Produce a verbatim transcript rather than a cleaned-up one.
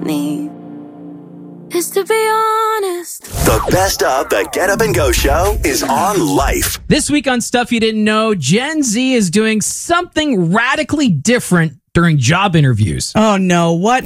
need is to be honest. The best of the Get Up and Go show is on Life. This week on Stuff You Didn't Know, Gen Z is doing something radically different during job interviews. Oh, no. What